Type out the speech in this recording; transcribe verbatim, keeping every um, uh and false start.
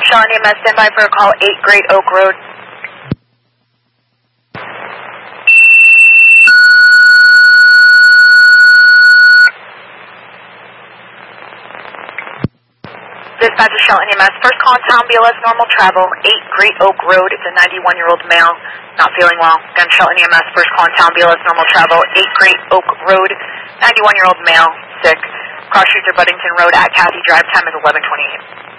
Shelton E M S, stand by for a call, eight Great Oak Road. Dispatch to Shelton E M S, first call in town, B L S normal travel, eight Great Oak Road. It's a ninety-one-year-old male, not feeling well. Again, Shelton E M S, first call in town, B L S normal travel, eight Great Oak Road, ninety-one-year-old male, sick. Cross streets are Buddington Road at Cathy Drive, time is eleven twenty-eight.